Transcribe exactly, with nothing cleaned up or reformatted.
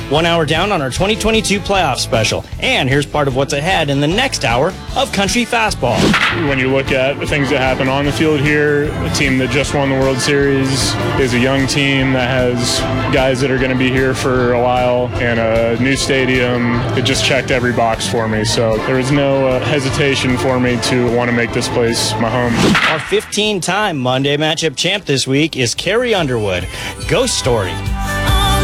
One hour down on our twenty twenty-two playoff special. And here's part of what's ahead in the next hour of Country Fastball. When you look at the things that happen on the field here, a team that just won the World Series is a young team that has guys that are going to be here for a while and a new stadium. It just checked every box for me. So there was no uh, hesitation for me to want to make this place my home. Our fifteen-time Monday matchup champ this week is Carrie Underwood. Ghost Story.